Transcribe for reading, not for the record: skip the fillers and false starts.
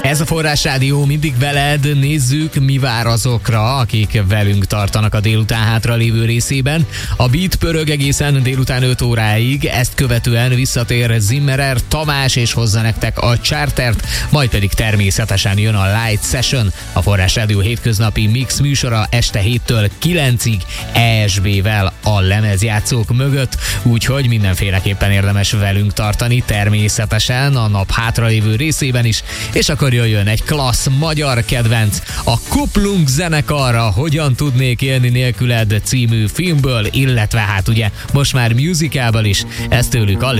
Ez a Forrásrádió, mindig veled, nézzük, mi vár azokra, akik velünk tartanak a délután hátralévő részében. A beat pörög egészen délután 5 óráig, ezt követően visszatér Zimmerer Tamás és hozza nektek a Chartert, majd pedig természetesen jön a Light Session, a Forrásrádió hétköznapi mix műsora este 7-től 9-ig ESB-vel a lemezjátszók mögött, úgyhogy mindenféleképpen érdemes velünk tartani, természetesen a nap hátralévő részében is, és akkor jöjjön egy klassz magyar kedvenc, a Kuplung zenekarra Hogyan tudnék élni nélküled című filmből, illetve hát ugye most már musicalből is, ez tőlük a